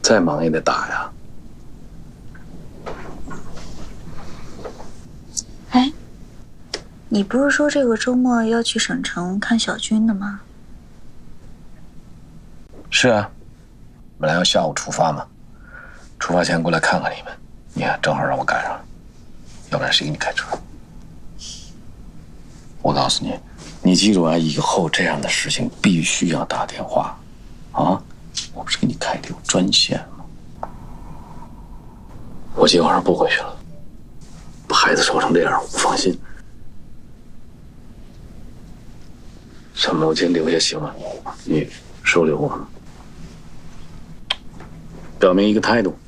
再忙也得打呀。 哎，你不是说这个周末要去省城看小军的吗？ 是啊，本来要下午出发嘛，出发前过来看看你们，你看正好让我赶上了，要不然谁给你开车？我告诉你，你记住啊，以后这样的事情必须要打电话，啊！我不是给你开的有专线吗？我今晚上不回去了，把孩子吵成这样，我不放心。陈某金留下行了，你收留我，表明一个态度。